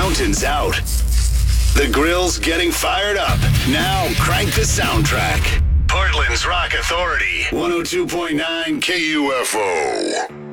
Fountains out. The grill's getting fired up. Now crank the soundtrack. Portland's Rock Authority. 102.9 KUFO.